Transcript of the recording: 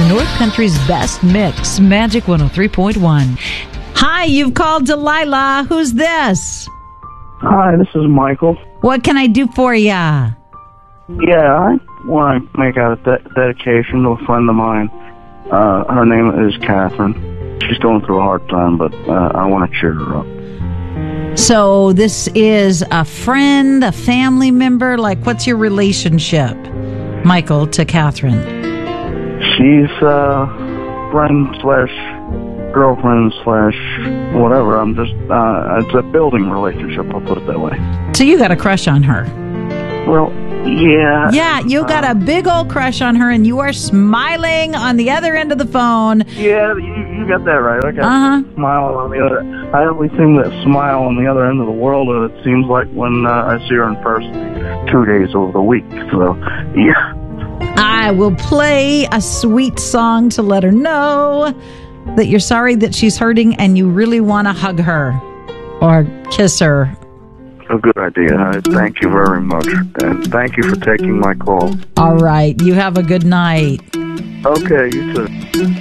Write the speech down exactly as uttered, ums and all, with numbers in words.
North Country's best mix, Magic one oh three point one. Hi, you've called Delilah. Who's this? Hi, this is Michael. What can I do for ya? Yeah, I want to make out a de- dedication to a friend of mine. Uh, her name is Catherine. She's going through a hard time, but uh, I want to cheer her up. So this is a friend, a family member? Like, what's your relationship, Michael, to Catherine? She's uh, friend slash girlfriend slash whatever. I'm just, uh, it's a building relationship, I'll put it that way. So you got a crush on her? Well, yeah. Yeah, you got a big old crush on her, and you are smiling on the other end of the phone. Yeah, you, you got that right. I got Uh-huh. a smile on the other. I only see that smile on the other end of the world, and it seems like when uh, I see her in person, two days over the week. So, yeah. I will play a sweet song to let her know that you're sorry that she's hurting and you really want to hug her or kiss her. A good idea. I thank you very much, and thank you for taking my call. All right. You have a good night. Okay, you too.